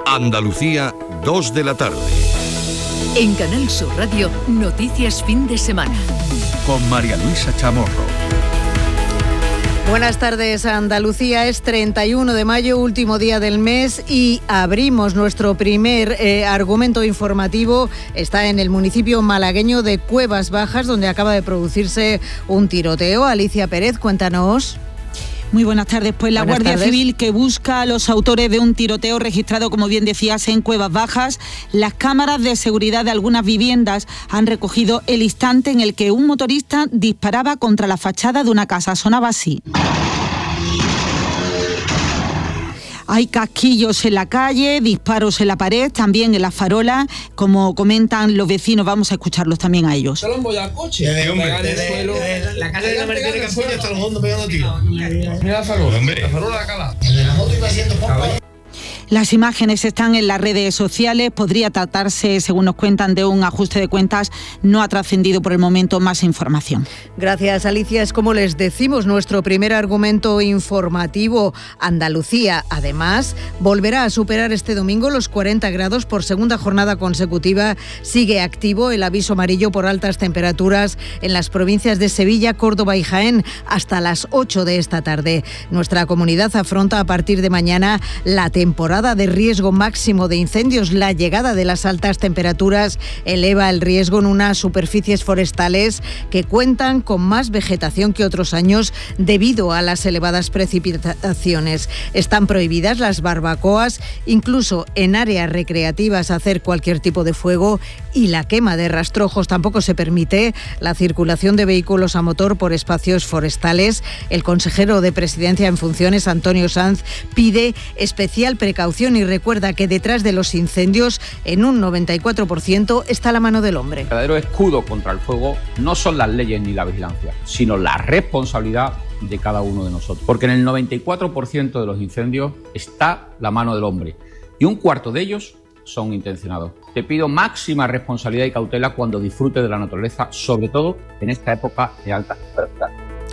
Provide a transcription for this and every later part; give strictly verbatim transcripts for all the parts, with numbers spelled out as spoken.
Andalucía, dos de la tarde. En Canal Sur Radio, Noticias Fin de Semana. Con María Luisa Chamorro. Buenas tardes, Andalucía. Es treinta y uno de mayo, último día del mes, y abrimos nuestro primer eh, argumento informativo. Está en el municipio malagueño de Cuevas Bajas, donde acaba de producirse un tiroteo. Alicia Pérez, cuéntanos. Muy buenas tardes. Pues la Buenas Guardia tardes. Civil, que busca a los autores de un tiroteo registrado, como bien decías, en Cuevas Bajas. Las cámaras de seguridad de algunas viviendas han recogido el instante en el que un motorista disparaba contra la fachada de una casa. Sonaba así. Hay casquillos en la calle, disparos en la pared, también en las farolas, como comentan los vecinos. Vamos a escucharlos también a ellos. Se lo han bollado al coche. Desde, hombre, desde, desde la calle de la Mercedes de Capulla hasta los fondos pegando tiros. Mira la farola, hombre. La farola de acá. En la moto iba haciendo pompa. Las imágenes están en las redes sociales. Podría tratarse, según nos cuentan, de un ajuste de cuentas. No ha trascendido por el momento más información. Gracias, Alicia. Es como les decimos, nuestro primer argumento informativo. Andalucía, además, volverá a superar este domingo los cuarenta grados por segunda jornada consecutiva. Sigue activo el aviso amarillo por altas temperaturas en las provincias de Sevilla, Córdoba y Jaén hasta las ocho de esta tarde. Nuestra comunidad afronta a partir de mañana la temporada de riesgo máximo de incendios. La llegada de las altas temperaturas eleva el riesgo en unas superficies forestales que cuentan con más vegetación que otros años debido a las elevadas precipitaciones. Están prohibidas las barbacoas, incluso en áreas recreativas hacer cualquier tipo de fuego, y la quema de rastrojos. Tampoco se permite la circulación de vehículos a motor por espacios forestales. El consejero de Presidencia en funciones, Antonio Sanz, pide especial precaución y recuerda que detrás de los incendios, en un noventa y cuatro por ciento, está la mano del hombre. El verdadero escudo contra el fuego no son las leyes ni la vigilancia, sino la responsabilidad de cada uno de nosotros. Porque en el noventa y cuatro por ciento de los incendios está la mano del hombre y un cuarto de ellos son intencionados. Te pido máxima responsabilidad y cautela cuando disfrutes de la naturaleza, sobre todo en esta época de altas temperaturas.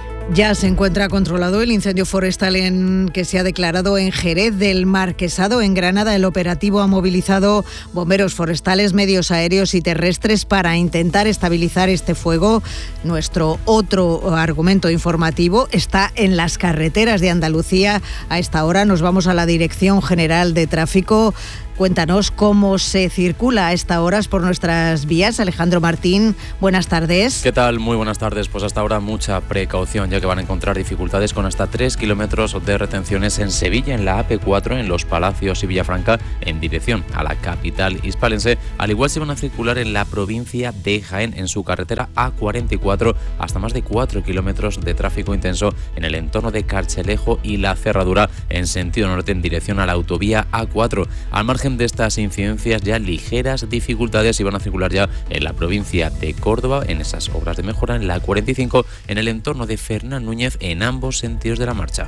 Ya se encuentra controlado el incendio forestal en, que se ha declarado en Jerez del Marquesado, en Granada. El operativo ha movilizado bomberos forestales, medios aéreos y terrestres para intentar estabilizar este fuego. Nuestro otro argumento informativo está en las carreteras de Andalucía. A esta hora nos vamos a la Dirección General de Tráfico. Cuéntanos cómo se circula a estas horas por nuestras vías. Alejandro Martín, buenas tardes. ¿Qué tal? Muy buenas tardes. Pues hasta ahora mucha precaución, ya que van a encontrar dificultades con hasta tres kilómetros de retenciones en Sevilla, en la A P cuatro, en Los Palacios y Villafranca, en dirección a la capital hispalense. Al igual se van a circular en la provincia de Jaén, en su carretera A cuarenta y cuatro, hasta más de cuatro kilómetros de tráfico intenso en el entorno de Carchelejo y La Cerradura, en sentido norte, en dirección a la autovía A cuatro. Al margen de estas incidencias, ya ligeras dificultades iban a circular ya en la provincia de Córdoba, en esas obras de mejora en la cuarenta y cinco, en el entorno de Fernán Núñez, en ambos sentidos de la marcha.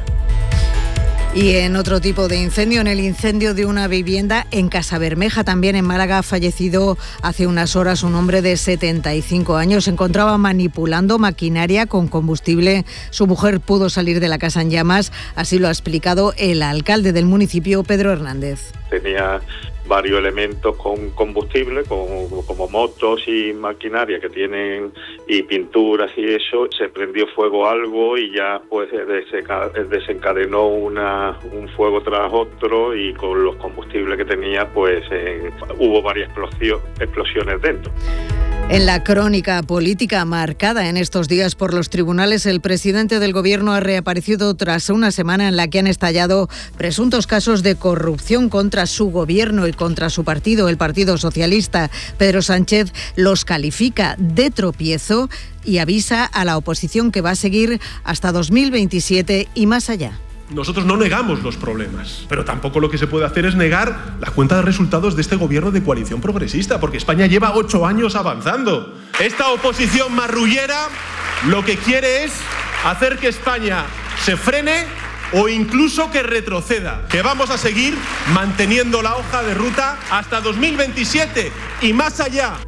Y en otro tipo de incendio, en el incendio de una vivienda en Casabermeja, también en Málaga, ha fallecido hace unas horas un hombre de setenta y cinco años. Se encontraba manipulando maquinaria con combustible. Su mujer pudo salir de la casa en llamas, así lo ha explicado el alcalde del municipio, Pedro Hernández. Tenía varios elementos con combustible, como, como motos y maquinaria que tienen, y pinturas y eso. Se prendió fuego algo y ya pues desencadenó una, un fuego tras otro, y con los combustibles que tenía pues eh, hubo varias explosiones dentro. En la crónica política marcada en estos días por los tribunales, el presidente del Gobierno ha reaparecido tras una semana en la que han estallado presuntos casos de corrupción contra su gobierno y contra su partido, el Partido Socialista. Pedro Sánchez los califica de tropiezo y avisa a la oposición que va a seguir hasta dos mil veintisiete y más allá. Nosotros no negamos los problemas, pero tampoco lo que se puede hacer es negar la cuenta de resultados de este gobierno de coalición progresista, porque España lleva ocho años avanzando. Esta oposición marrullera lo que quiere es hacer que España se frene o incluso que retroceda, que vamos a seguir manteniendo la hoja de ruta hasta dos mil veintisiete y más allá.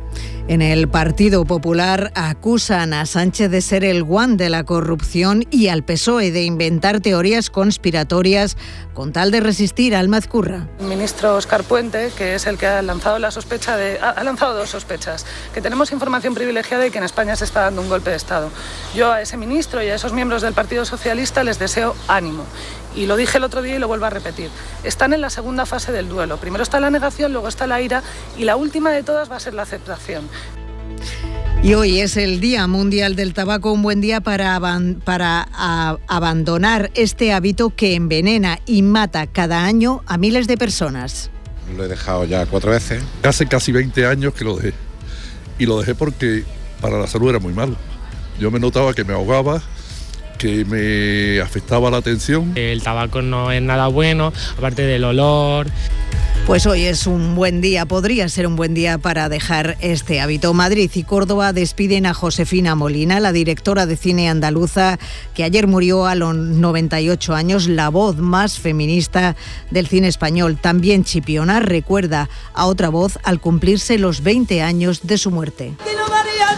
En el Partido Popular acusan a Sánchez de ser el guan de la corrupción y al P S O E de inventar teorías conspiratorias con tal de resistir al Mazcurra. El ministro Óscar Puente, que es el que ha lanzado la sospecha de, ha lanzado dos sospechas, que tenemos información privilegiada y que en España se está dando un golpe de Estado. Yo a ese ministro y a esos miembros del Partido Socialista les deseo ánimo. Y lo dije el otro día y lo vuelvo a repetir. Están en la segunda fase del duelo. Primero está la negación, luego está la ira y la última de todas va a ser la aceptación. Y hoy es el Día Mundial del Tabaco, un buen día para, aban- para a- abandonar este hábito que envenena y mata cada año a miles de personas. Lo he dejado ya cuatro veces. Hace casi veinte años que lo dejé. Y lo dejé porque para la salud era muy malo. Yo me notaba que me ahogaba, que me afectaba la atención. El tabaco no es nada bueno, aparte del olor. Pues hoy es un buen día, podría ser un buen día para dejar este hábito. Madrid y Córdoba despiden a Josefina Molina, la directora de cine andaluza, que ayer murió a los noventa y ocho años, la voz más feminista del cine español. También Chipiona recuerda a otra voz al cumplirse los veinte años de su muerte.